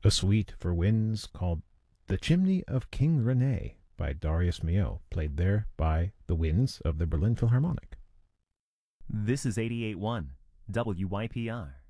a suite for winds called The Chimney of King Rene by Darius Milhaud, played there by the winds of the Berlin Philharmonic. This is 88.1 WYPR.